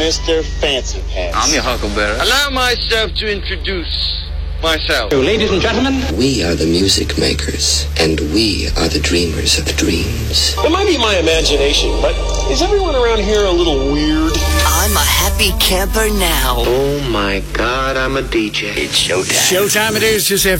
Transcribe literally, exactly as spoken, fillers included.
Mister Fancy Pants. I'm your Huckleberry. Allow myself to introduce myself. So, ladies and gentlemen, we are the music makers, and we are the dreamers of dreams. It might be my imagination, but is everyone around here a little weird? I'm a happy camper now. Oh my God, I'm a D J. It's showtime. Showtime it is, just